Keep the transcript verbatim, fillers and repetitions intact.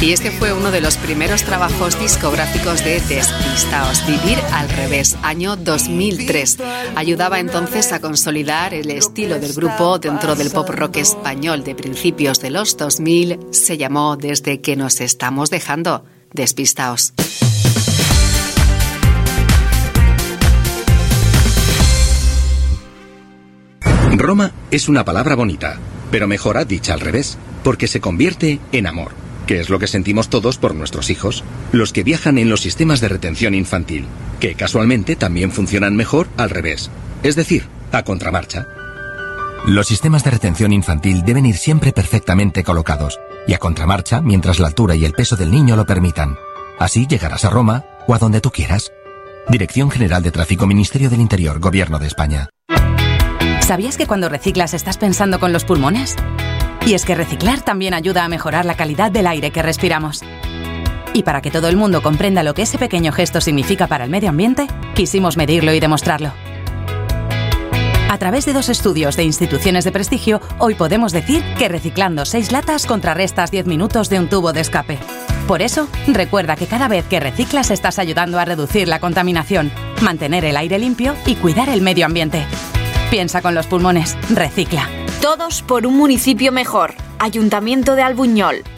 Y este fue uno de los primeros trabajos discográficos de Despistaos, Vivir al revés, año dos mil tres. Ayudaba entonces a consolidar el estilo del grupo dentro del pop rock español de principios de los dos mil. Se llamó Desde que nos estamos dejando. Despistaos. Roma es una palabra bonita, pero mejor dicha al revés, porque se convierte en amor, que es lo que sentimos todos por nuestros hijos, los que viajan en los sistemas de retención infantil, que casualmente también funcionan mejor al revés, es decir, a contramarcha. Los sistemas de retención infantil deben ir siempre perfectamente colocados y a contramarcha mientras la altura y el peso del niño lo permitan. Así llegarás a Roma o a donde tú quieras. Dirección General de Tráfico, Ministerio del Interior, Gobierno de España. ¿Sabías que cuando reciclas estás pensando con los pulmones? Y es que reciclar también ayuda a mejorar la calidad del aire que respiramos. Y para que todo el mundo comprenda lo que ese pequeño gesto significa para el medio ambiente, quisimos medirlo y demostrarlo. A través de dos estudios de instituciones de prestigio, hoy podemos decir que reciclando seis latas contrarrestas diez minutos de un tubo de escape. Por eso, recuerda que cada vez que reciclas estás ayudando a reducir la contaminación, mantener el aire limpio y cuidar el medio ambiente. Piensa con los pulmones, recicla. Todos por un municipio mejor. Ayuntamiento de Albuñol.